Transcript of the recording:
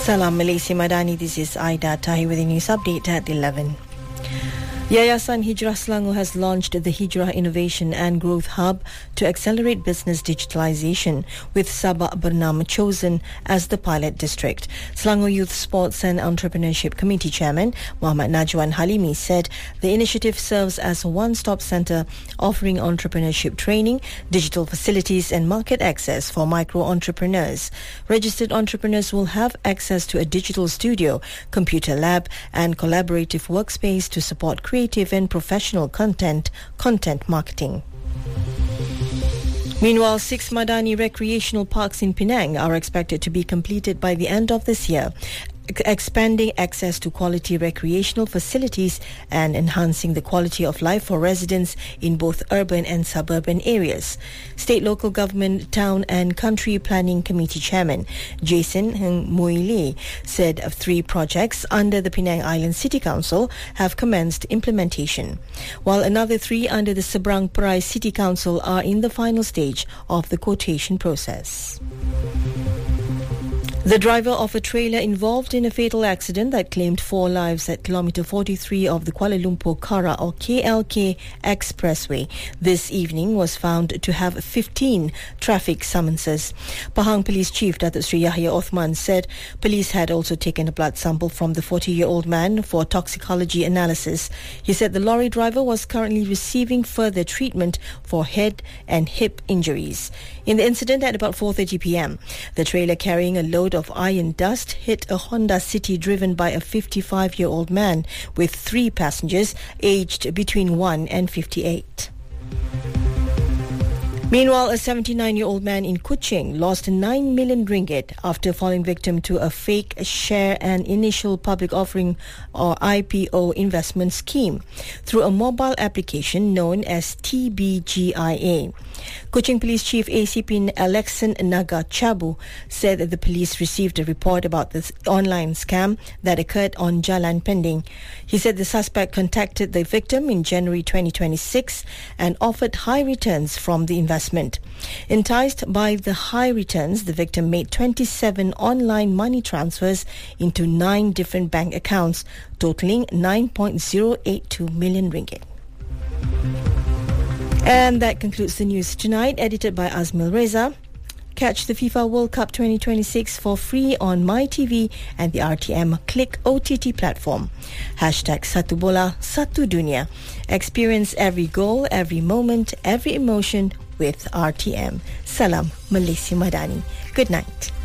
Salam Malaysia Madani, this is Aida Tahi with a news update at 11. Yayasan Hijrah Selangor has launched the Hijrah Innovation and Growth Hub to accelerate business digitalization, with Sabah Bernam chosen as the pilot district. Selangor Youth Sports and Entrepreneurship Committee Chairman Muhammad Najwan Halimi said the initiative serves as a one-stop center offering entrepreneurship training, digital facilities and market access for micro-entrepreneurs. Registered entrepreneurs will have access to a digital studio, computer lab and collaborative workspace to support creative and professional content marketing. Meanwhile, 6 Madani recreational parks in Penang are expected to be completed by the end of this year, expanding access to quality recreational facilities and enhancing the quality of life for residents in both urban and suburban areas. State Local Government Town and Country Planning Committee Chairman Jason Heng Mui Lee said 3 projects under the Penang Island City Council have commenced implementation, while another 3 under the Seberang Perai City Council are in the final stage of the quotation process. The driver of a trailer involved in a fatal accident that claimed 4 lives at kilometre 43 of the Kuala Lumpur-Kara or KLK Expressway this evening was found to have 15 traffic summonses. Pahang Police Chief Datuk Sri Yahya Othman said police had also taken a blood sample from the 40-year-old man for toxicology analysis. He said the lorry driver was currently receiving further treatment for head and hip injuries. In the incident at about 4:30 p.m, the trailer carrying a load of iron dust hit a Honda City driven by a 55-year-old man with 3 passengers aged between 1 and 58. Meanwhile, a 79-year-old man in Kuching lost 9 million ringgit after falling victim to a fake share and initial public offering or IPO investment scheme through a mobile application known as TBGIA. Kuching Police Chief ACP Alexan Naga Chabu said that the police received a report about this online scam that occurred on Jalan Pending. He said the suspect contacted the victim in January 2026 and offered high returns from the investment. Enticed by the high returns, the victim made 27 online money transfers into 9 different bank accounts, totaling 9.082 million ringgit. And that concludes the news tonight, edited by Azmil Reza. Catch the FIFA World Cup 2026 for free on MyTV and the RTM Click OTT platform. #Satu Bola, Satu Dunia. Experience every goal, every moment, every emotion with RTM. Salam Malaysia Madani. Good night.